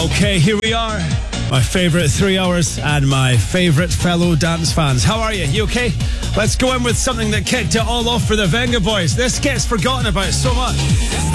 Okay, here we are. My favourite 3 hours and my favourite fellow dance fans. How are you? You okay? Let's go in with something that kicked it all off for the Venga Boys. This gets forgotten about so much.